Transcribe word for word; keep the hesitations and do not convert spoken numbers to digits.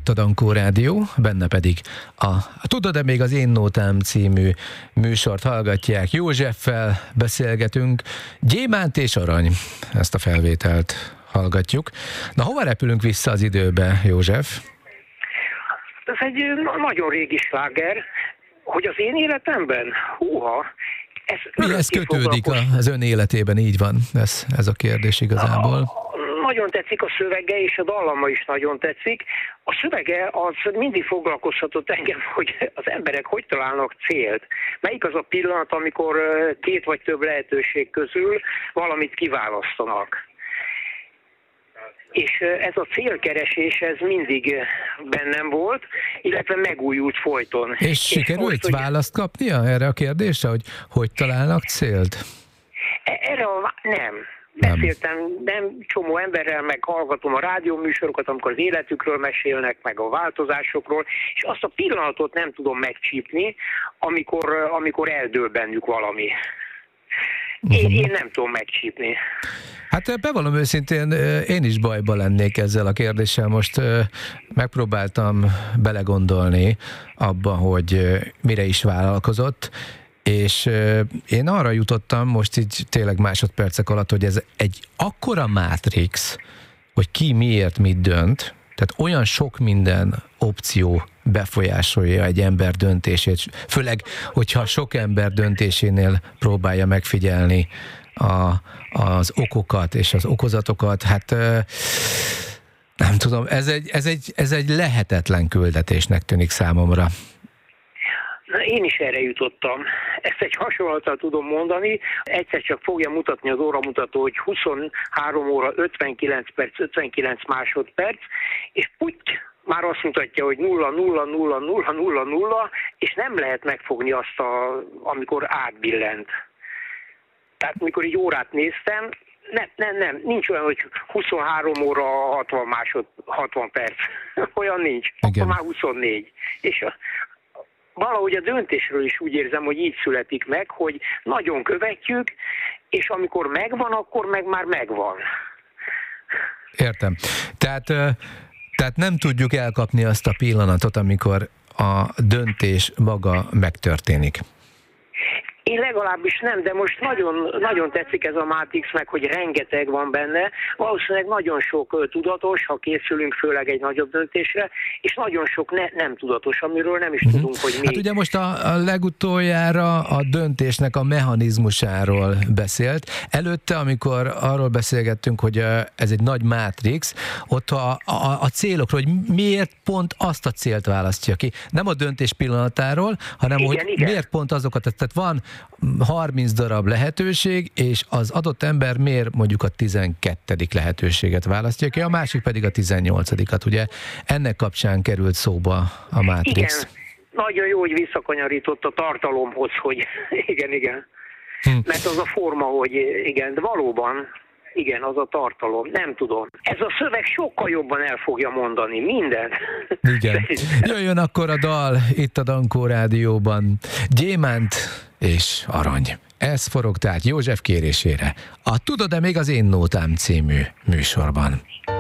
itt a Dankó Rádió, benne pedig a Tudod-e még az én nótám című műsort hallgatják. Józseffel beszélgetünk, Gyémánt és Arany, ezt a felvételt hallgatjuk. Na, hova repülünk vissza az időbe, József? Ez egy nagyon régi sláger, hogy az én életemben, húha, ez Mihez kötődik az ön életében, így van, ez, ez a kérdés igazából. A, nagyon tetszik a szövege, és a dallama is nagyon tetszik. A szövege az mindig foglalkoztatott engem, hogy az emberek hogy találnak célt. Melyik az a pillanat, amikor két vagy több lehetőség közül valamit kiválasztanak. És ez a célkeresés, ez mindig bennem volt, illetve megújult folyton. És, és sikerült most, választ kapnia erre a kérdésre, hogy hogy találnak célt? Erre a... nem. Beszéltem nem csomó emberrel, meg hallgatom a rádióműsorokat, amikor az életükről mesélnek, meg a változásokról, és azt a pillanatot nem tudom megcsípni, amikor, amikor eldől bennük valami. Én, én nem tudom megcsípni. Hát bevallom őszintén, én is bajba lennék ezzel a kérdéssel. Most megpróbáltam belegondolni abba, hogy mire is vállalkozott, és én arra jutottam most így tényleg másodpercek alatt, hogy ez egy akkora mátrix, hogy ki miért mit dönt, tehát olyan sok minden opció befolyásolja egy ember döntését, főleg, hogyha sok ember döntésénél próbálja megfigyelni a, az okokat és az okozatokat, hát nem tudom, ez egy, ez egy, ez egy lehetetlen küldetésnek tűnik számomra. Na, én is erre jutottam. Ezt egy hasonlattal tudom mondani. Egyszer csak fogja mutatni az óramutató, hogy huszonhárom óra ötvenkilenc perc, ötvenkilenc másodperc, és putty, már azt mutatja, hogy nulla nulla nulla nulla nulla nulla, és nem lehet megfogni azt, a, amikor átbillent. Tehát amikor így órát néztem, nem, nem, nem, nincs olyan, hogy huszonhárom óra hatvan másod, hatvan perc. Olyan nincs. Igen. Akkor már huszonnégy. És a, valahogy a döntésről is úgy érzem, hogy így születik meg, hogy nagyon követjük, és amikor megvan, akkor meg már megvan. Értem. Tehát, tehát nem tudjuk elkapni azt a pillanatot, amikor a döntés maga megtörténik. Én legalábbis nem, de most nagyon, nagyon tetszik ez a Matrix meg, hogy rengeteg van benne. Valószínűleg nagyon sok tudatos, ha készülünk főleg egy nagyobb döntésre, és nagyon sok ne, nem tudatos, amiről nem is uh-huh. tudunk, hogy mi. Hát ugye most a, a legutoljára a döntésnek a mechanizmusáról beszélt. Előtte, amikor arról beszélgettünk, hogy ez egy nagy Matrix, ott a, a, a célokról, hogy miért pont azt a célt választja ki. Nem a döntés pillanatáról, hanem igen, hogy igen. miért pont azokat. Tehát van harminc darab lehetőség, és az adott ember miért mondjuk a tizenkettedik lehetőséget választja ki, a másik pedig a tizennyolcadikat. Ugye ennek kapcsán került szóba a Matrix. Igen, nagyon jó, hogy visszakanyarított a tartalomhoz, hogy igen, igen. Hm. Mert az a forma, hogy igen, de valóban igen, az a tartalom, nem tudom. Ez a szöveg sokkal jobban el fogja mondani mindent. Igen. Jöjjön akkor a dal itt a Dankó Rádióban. Gyémánt és Arany. Ez forog tehát József kérésére a Tudod-e még az én nótám című műsorban.